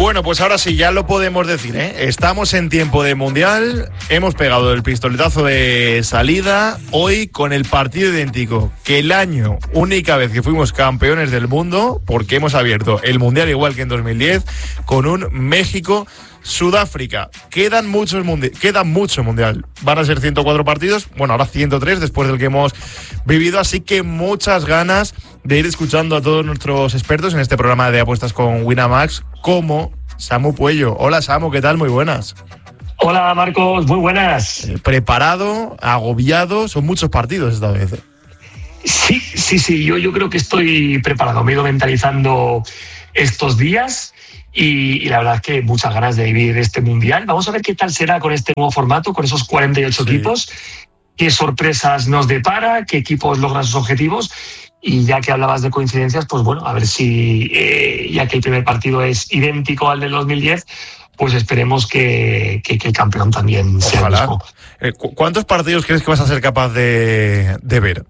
Bueno, pues ahora sí, ya lo podemos decir, ¿eh? Estamos en tiempo de Mundial, hemos pegado el pistoletazo de salida, hoy con el partido idéntico que el año, única vez que fuimos campeones del mundo, porque hemos abierto el Mundial igual que en 2010, con un México-Sudáfrica. Queda mucho Mundial. Van a ser 104 partidos, bueno, ahora 103 después del que hemos vivido, así que muchas ganas de ir escuchando a todos nuestros expertos en este programa de apuestas con Winamax, como Samu Puello. Hola Samu, ¿qué tal? Muy buenas. Hola Marcos, muy buenas. Preparado, agobiado, son muchos partidos esta vez. Sí, yo creo que estoy preparado, me he ido mentalizando estos días y la verdad es que muchas ganas de vivir este Mundial. Vamos a ver qué tal será con este nuevo formato, con esos 48 equipos, qué sorpresas nos depara, qué equipos logran sus objetivos. Y ya que hablabas de coincidencias, pues bueno, a ver si, ya que el primer partido es idéntico al del 2010, pues esperemos que el campeón también sea el mismo. ¿Cuántos partidos crees que vas a ser capaz de ver?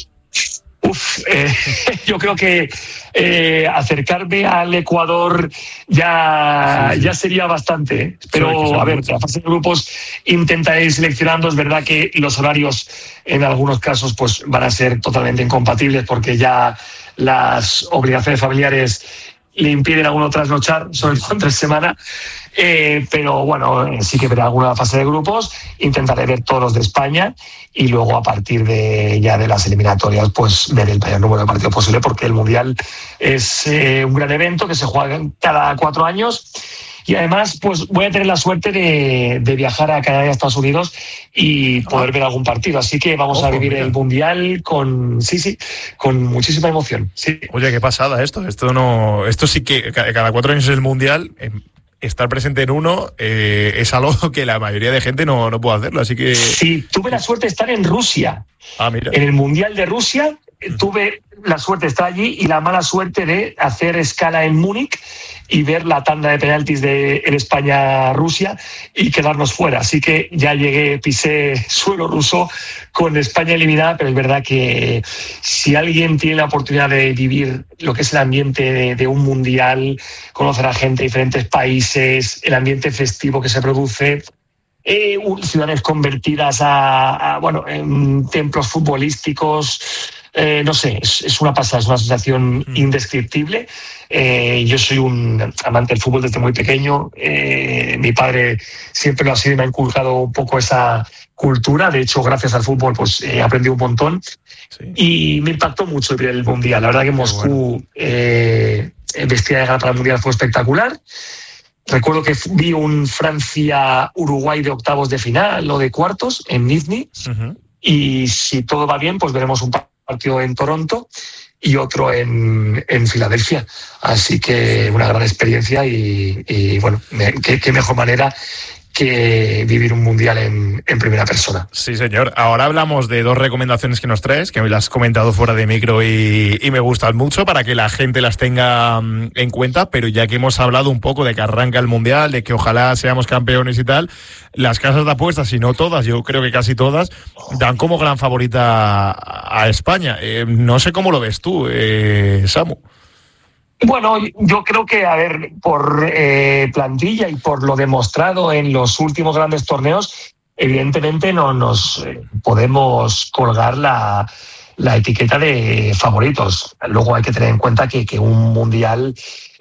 Yo creo que acercarme al Ecuador ya sería bastante. Pero, a ver, la fase de grupos intentaré ir seleccionando. Es verdad que los horarios en algunos casos pues van a ser totalmente incompatibles porque ya las obligaciones familiares le impiden a uno trasnochar, sobre todo entre semana. Pero bueno, sí que veré alguna fase de grupos, intentaré ver todos los de España y luego a partir de las eliminatorias pues ver el mayor número de partidos posible, porque el Mundial es un gran evento que se juega cada 4 años y además pues voy a tener la suerte de viajar a Canadá y a Estados Unidos y poder ver algún partido, así que vamos a vivir el Mundial con muchísima emoción. Sí. Oye, qué pasada esto sí que cada 4 años es el Mundial. Estar presente en uno es algo que la mayoría de gente no puede hacerlo, así que... Sí, tuve la suerte de estar en Rusia. Mira. En el Mundial de Rusia tuve la suerte de estar allí y la mala suerte de hacer escala en Múnich y ver la tanda de penaltis en España-Rusia y quedarnos fuera. Así que ya pisé suelo ruso con España eliminada, pero es verdad que si alguien tiene la oportunidad de vivir lo que es el ambiente de un mundial, conocer a gente de diferentes países, el ambiente festivo que se produce, ciudades convertidas en templos futbolísticos, no sé, es una pasada, es una sensación indescriptible. Yo soy un amante del fútbol desde muy pequeño. Mi padre siempre lo ha sido y me ha inculcado un poco esa cultura. De hecho, gracias al fútbol pues he aprendido un montón. Sí. Y me impactó mucho el Mundial. La verdad que Moscú, vestida de gala para el Mundial, fue espectacular. Recuerdo que vi un Francia-Uruguay de octavos de final o de cuartos en Nizhny. Y si todo va bien, pues veremos un partido en Toronto y otro en Filadelfia. Así que una gran experiencia y bueno, qué mejor manera que vivir un mundial en primera persona. Sí, señor. Ahora hablamos de 2 recomendaciones que nos traes, que me las has comentado fuera de micro y me gustan mucho para que la gente las tenga en cuenta, pero ya que hemos hablado un poco de que arranca el mundial, de que ojalá seamos campeones y tal, las casas de apuestas, si no todas, yo creo que casi todas, dan como gran favorita a España. No sé cómo lo ves tú, Samu. Bueno, yo creo que, a ver, por plantilla y por lo demostrado en los últimos grandes torneos, evidentemente no nos podemos colgar la etiqueta de favoritos. Luego hay que tener en cuenta que un mundial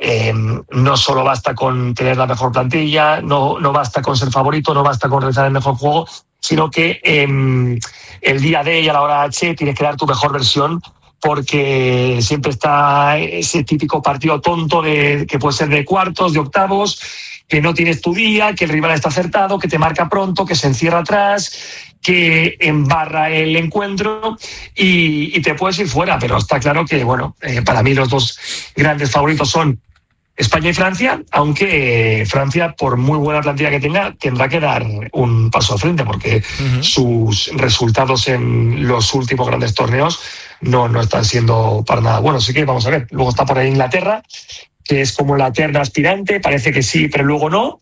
no solo basta con tener la mejor plantilla, no basta con ser favorito, no basta con realizar el mejor juego, sino que el día D y a la hora H tienes que dar tu mejor versión, porque siempre está ese típico partido tonto que puede ser de cuartos, de octavos, que no tienes tu día, que el rival está acertado, que te marca pronto, que se encierra atrás, que embarra el encuentro y te puedes ir fuera. Pero está claro que, bueno, para mí los 2 grandes favoritos son España y Francia, aunque Francia, por muy buena plantilla que tenga, tendrá que dar un paso al frente, porque sus resultados en los últimos grandes torneos no están siendo para nada buenos. Así que vamos a ver. Luego está por ahí Inglaterra, que es como la eterna aspirante, parece que sí, pero luego no.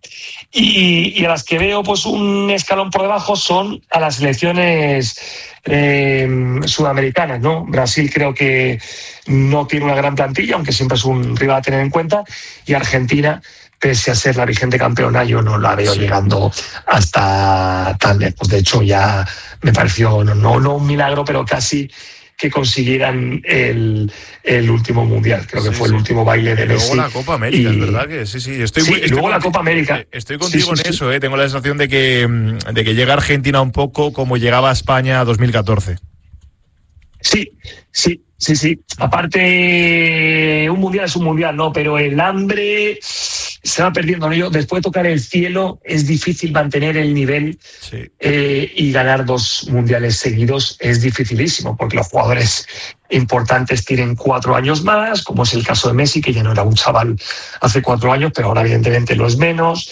Y a las que veo pues un escalón por debajo son a las selecciones sudamericanas, ¿no? Brasil creo que no tiene una gran plantilla, aunque siempre es un rival a tener en cuenta, y Argentina pese a ser la vigente campeona, yo no la veo llegando hasta tan lejos. De hecho, ya me pareció, no un milagro, pero casi que consiguieran el último mundial. Creo que fue el último baile de Messi. Luego la Copa América, es verdad que sí. Y luego la Copa América. Estoy contigo en eso, tengo la sensación de que llega Argentina un poco como llegaba España 2014. Sí. Aparte, un mundial es un mundial, ¿no? Pero el hambre se va perdiendo, ¿no? Después de tocar el cielo es difícil mantener el nivel y ganar 2 mundiales seguidos es dificilísimo, porque los jugadores importantes tienen 4 años más, como es el caso de Messi, que ya no era un chaval hace 4 años, pero ahora evidentemente lo es menos.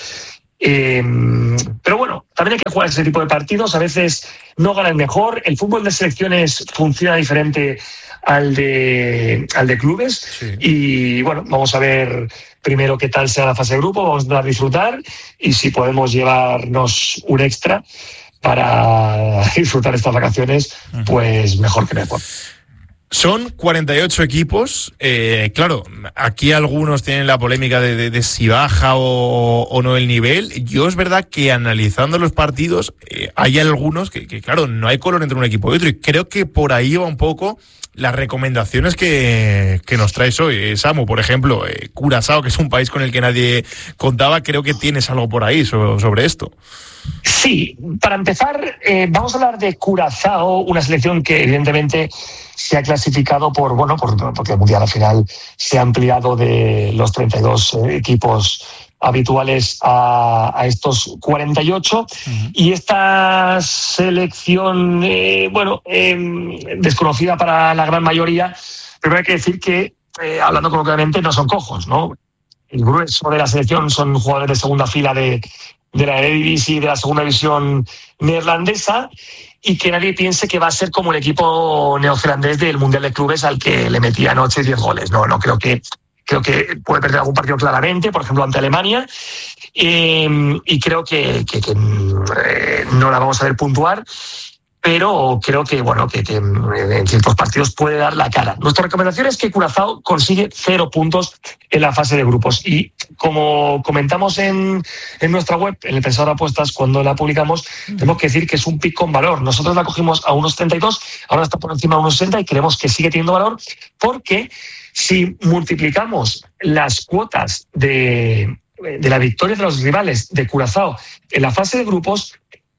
Pero bueno, también hay que jugar ese tipo de partidos. A veces no gana el mejor. El fútbol de selecciones funciona diferente al de clubes. Y bueno, vamos a ver primero qué tal sea la fase de grupo, vamos a disfrutar y si podemos llevarnos un extra para disfrutar estas vacaciones, pues mejor que mejor. Son 48 equipos. Claro, aquí algunos tienen la polémica de si baja o no el nivel. Yo es verdad que analizando los partidos hay algunos que, claro, no hay color entre un equipo y otro. Y creo que por ahí va un poco las recomendaciones que nos traes hoy. Samu, por ejemplo, Curazao, que es un país con el que nadie contaba, creo que tienes algo por ahí sobre esto. Sí, para empezar, vamos a hablar de Curazao, una selección que evidentemente se ha clasificado porque el Mundial al final se ha ampliado de los 32 equipos habituales a estos 48. Y esta selección, desconocida para la gran mayoría, pero hay que decir que, hablando coloquialmente, no son cojos, ¿no? El grueso de la selección son jugadores de segunda fila de la Eredivisie y de la segunda división neerlandesa, y que nadie piense que va a ser como el equipo neozelandés del Mundial de Clubes al que le metían 8 y 10 goles. No, creo que puede perder algún partido claramente, por ejemplo ante Alemania, y creo que no la vamos a ver puntuar, pero creo que en ciertos partidos puede dar la cara. Nuestra recomendación es que Curazao consigue 0 puntos en la fase de grupos, y como comentamos en nuestra web, en el Pensador de Apuestas, cuando la publicamos, tenemos que decir que es un pick con valor. Nosotros la cogimos a 1,72, ahora está por encima de 1,60 y creemos que sigue teniendo valor, porque si multiplicamos las cuotas de la victoria de los rivales de Curazao en la fase de grupos,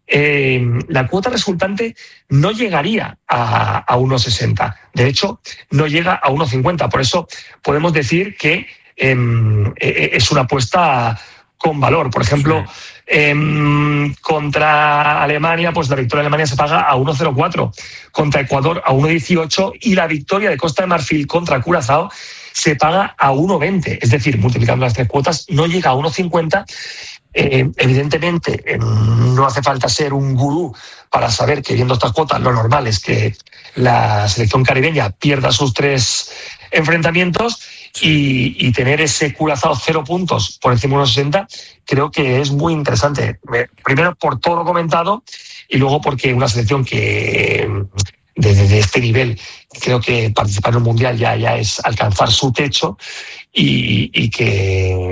la cuota resultante no llegaría a 1,60. De hecho, no llega a 1,50. Por eso podemos decir que es una apuesta con valor. Por ejemplo, contra Alemania, pues la victoria de Alemania se paga a 1,04, contra Ecuador a 1,18, y la victoria de Costa de Marfil contra Curazao se paga a 1,20. Es decir, multiplicando las 3 cuotas, no llega a 1,50. Evidentemente, no hace falta ser un gurú para saber que, viendo estas cuotas, lo normal es que la selección caribeña pierda sus 3 enfrentamientos, y tener ese Curazao 0 puntos por encima de 1,60 creo que es muy interesante. Primero, por todo lo comentado, y luego porque una selección que de este nivel, creo que participar en un mundial ya es alcanzar su techo, y que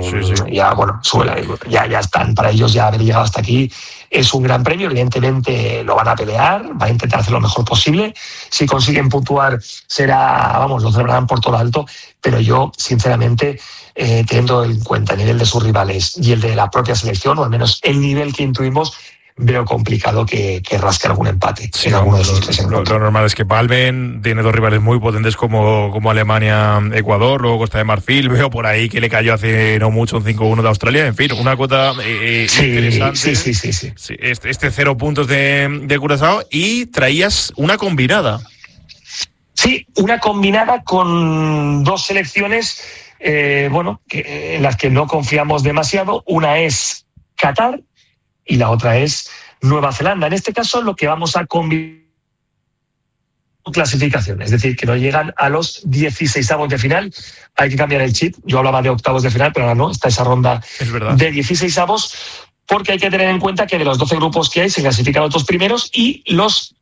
ya están, para ellos ya haber llegado hasta aquí es un gran premio. Evidentemente lo van a pelear, van a intentar hacer lo mejor posible. Si consiguen puntuar lo celebrarán por todo lo alto, pero yo sinceramente, teniendo en cuenta el nivel de sus rivales y el de la propia selección, o al menos el nivel que intuimos, veo complicado que rasque algún empate en alguno de esos 3 encuentros. Lo normal es que palmen, tiene 2 rivales muy potentes como Alemania, Ecuador, luego Costa de Marfil. Veo por ahí que le cayó hace no mucho un 5-1 de Australia. En fin, una cuota interesante. Sí. Este 0 puntos de Curazao, y traías una combinada. Sí, una combinada con 2 selecciones en las que no confiamos demasiado. Una es Qatar y la otra es Nueva Zelanda. En este caso, lo que vamos a combinar clasificación, es decir, que no llegan a los 16avos de final. Hay que cambiar el chip. Yo hablaba de octavos de final, pero ahora no, está esa ronda de 16avos, porque hay que tener en cuenta que de los 12 grupos que hay se clasifican los 2 primeros y los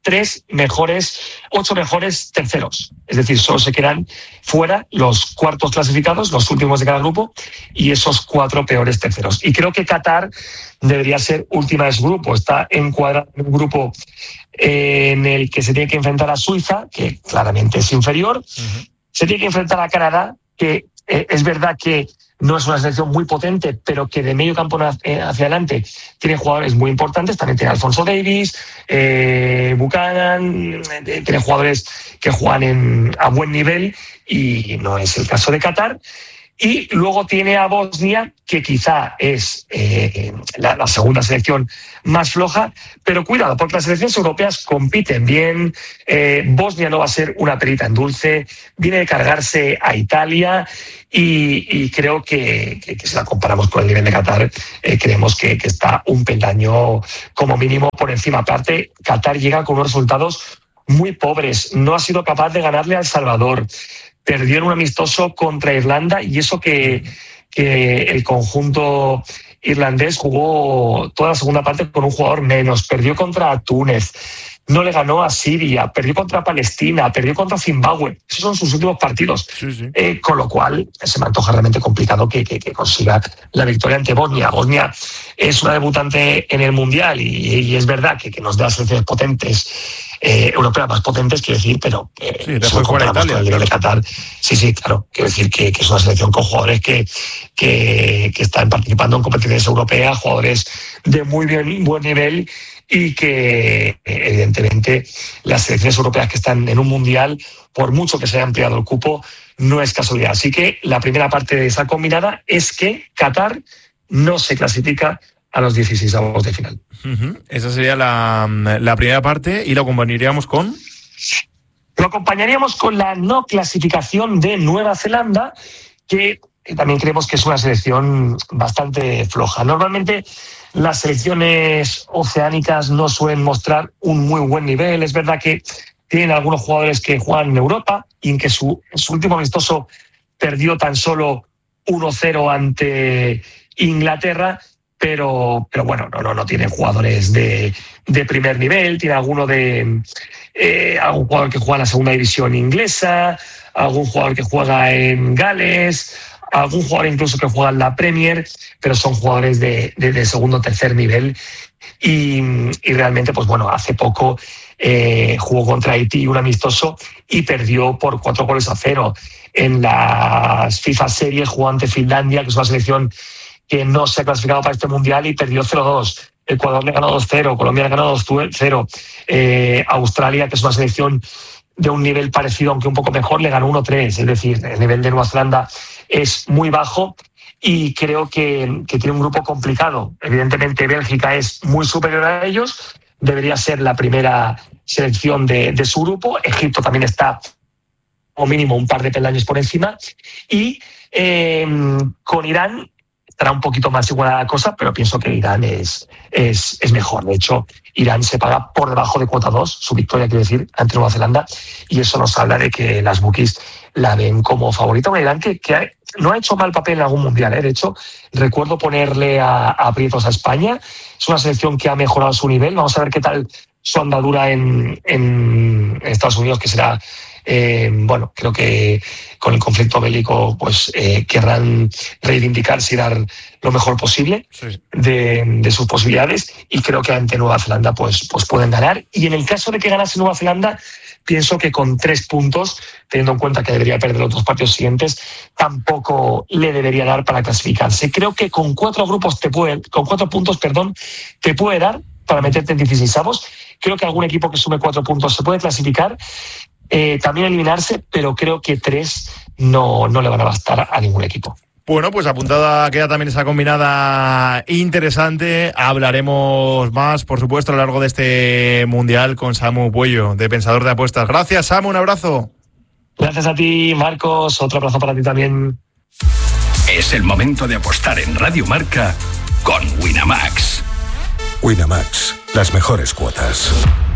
8 mejores terceros. Es decir, solo se quedan fuera los cuartos clasificados, los últimos de cada grupo, y esos 4 peores terceros. Y creo que Qatar debería ser última de su grupo. Está encuadrado en un grupo en el que se tiene que enfrentar a Suiza, que claramente es inferior. Uh-huh. Se tiene que enfrentar a Canadá, que es verdad que no es una selección muy potente, pero que de medio campo hacia adelante tiene jugadores muy importantes. También tiene Alfonso Davies, Buchanan, tiene jugadores que juegan a buen nivel, y no es el caso de Qatar. Y luego tiene a Bosnia, que quizá es la segunda selección más floja, pero cuidado, porque las selecciones europeas compiten bien. Bosnia no va a ser una perita en dulce, viene de cargarse a Italia, y creo que si la comparamos con el nivel de Qatar, creemos que está un peldaño como mínimo por encima. Aparte, Qatar llega con unos resultados muy pobres, no ha sido capaz de ganarle a El Salvador. Perdió en un amistoso contra Irlanda, y eso que el conjunto irlandés jugó toda la segunda parte con un jugador menos. Perdió contra Túnez, no le ganó a Siria, perdió contra Palestina, perdió contra Zimbabue. Esos son sus últimos partidos. Sí. Con lo cual se me antoja realmente complicado que consiga la victoria ante Bosnia. Bosnia es una debutante en el Mundial, y es verdad que nos da selecciones potentes, europeas más potentes, quiero decir, pero después fuera Italia, con el nivel de Qatar. Sí, claro, quiero decir que es una selección con jugadores que están participando en competiciones europeas, jugadores de muy buen nivel, y que evidentemente las selecciones europeas que están en un mundial, por mucho que se haya ampliado el cupo, no es casualidad. Así que la primera parte de esa combinada es que Qatar no se clasifica a los 16avos de final. Uh-huh. Esa sería la primera parte, y lo acompañaríamos con... Lo acompañaríamos con la no clasificación de Nueva Zelanda, que también creemos que es una selección bastante floja. Normalmente las selecciones oceánicas no suelen mostrar un muy buen nivel. Es verdad que tienen algunos jugadores que juegan en Europa, y en que su último amistoso perdió tan solo 1-0 ante Inglaterra, pero bueno, no tienen jugadores de primer nivel. Tiene alguno algún jugador que juega en la segunda división inglesa, algún jugador que juega en Gales, algún jugador incluso que juega en la Premier, pero son jugadores de segundo o tercer nivel. Y realmente, pues bueno, hace poco jugó contra Haití un amistoso y perdió por 4-0. En las FIFA Series jugó ante Finlandia, que es una selección que no se ha clasificado para este mundial, y perdió 0-2. Ecuador le ganó 2-0, Colombia le ganó 2-0. Australia, que es una selección de un nivel parecido, aunque un poco mejor, le ganó 1-3. Es decir, el nivel de Nueva Zelanda es muy bajo, y creo que tiene un grupo complicado. Evidentemente, Bélgica es muy superior a ellos, debería ser la primera selección de su grupo. Egipto también está, como mínimo, un par de peldaños por encima, y con Irán estará un poquito más igual a la cosa, pero pienso que Irán es mejor. De hecho, Irán se paga por debajo de cuota 2, su victoria, quiero decir, ante Nueva Zelanda, y eso nos habla de que las bookies la ven como favorita. Un Irán que no ha hecho mal papel en algún mundial. De hecho, recuerdo ponerle a aprietos a España. Es una selección que ha mejorado su nivel. Vamos a ver qué tal su andadura en Estados Unidos, que será... creo que con el conflicto bélico pues querrán reivindicarse y dar lo mejor posible de sus posibilidades, y creo que ante Nueva Zelanda pues pueden ganar. Y en el caso de que ganase Nueva Zelanda, pienso que con 3 puntos, teniendo en cuenta que debería perder los 2 partidos siguientes, tampoco le debería dar para clasificarse. Creo que con 4 puntos te puede dar para meterte en 16avos. Creo que algún equipo que sume 4 puntos se puede clasificar, también eliminarse, pero creo que 3 no le van a bastar a ningún equipo. Bueno, pues apuntada queda también esa combinada interesante. Hablaremos más, por supuesto, a lo largo de este Mundial con Samu Puello, de Pensador de Apuestas. Gracias, Samu, un abrazo. Gracias a ti, Marcos. Otro abrazo para ti también. Es el momento de apostar en Radio Marca con Winamax. Winamax, las mejores cuotas.